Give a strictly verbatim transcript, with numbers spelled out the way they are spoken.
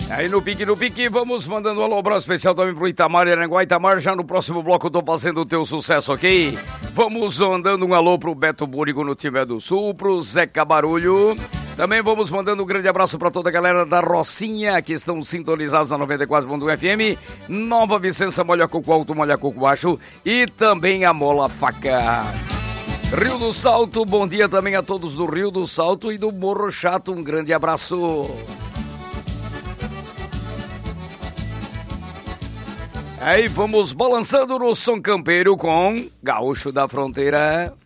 Aí no pique, no pique, vamos mandando um alô, abraço especial também pro Itamar, Aranguá. Itamar, já no próximo bloco eu tô fazendo o teu sucesso, ok? Vamos mandando um alô pro Beto Búrigo no Timé do Sul, pro Zeca Barulho. Também vamos mandando um grande abraço para toda a galera da Rocinha, que estão sintonizados na noventa e quatro ponto um F M, Nova Vicença, Molha Coco Alto, Molha Coco Baixo e também a Mola Faca. Rio do Salto, bom dia também a todos do Rio do Salto e do Morro Chato, um grande abraço. Aí vamos balançando no som campeiro com Gaúcho da Fronteira.